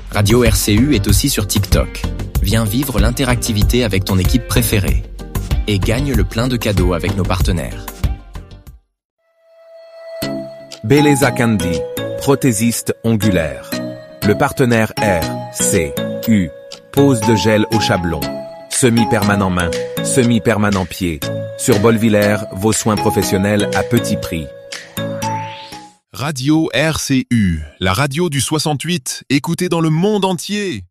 Radio RCU est aussi sur TikTok. Viens vivre l'interactivité avec ton équipe préférée. Et gagne le plein de cadeaux avec nos partenaires. Beleza Candy, prothésiste ongulaire. Le partenaire RCU. Pose de gel au chablon. Semi-permanent main, semi-permanent pied. Sur Bolvillers, vos soins professionnels à petit prix. Radio RCU, la radio du 68, écoutée dans le monde entier.